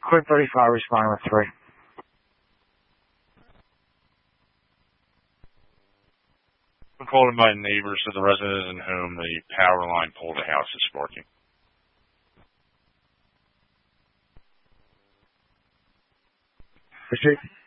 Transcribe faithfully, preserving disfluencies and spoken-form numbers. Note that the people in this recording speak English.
Quinn thirty-five responding with three. I'm calling my neighbors to the residents in whom the power line pole of the house is sparking. Proceed.